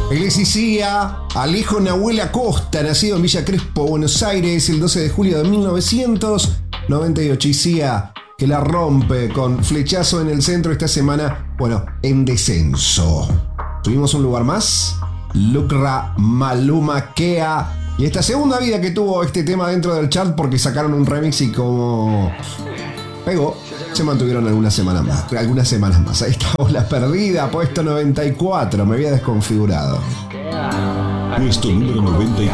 Cia, Alejo Nahuel Acosta, nacido en Villa Crespo, Buenos Aires, el 12 de julio de 1998. Y Cia, que la rompe con flechazo en el centro esta semana, bueno, en descenso. Tuvimos un lugar más, Lucra Maluma Kea. Y esta segunda vida que tuvo este tema dentro del chart porque sacaron un remix y como pegó, se mantuvieron algunas semanas más. Ahí está Ola Perdida, puesto 94. Me había desconfigurado. Puesto número 94.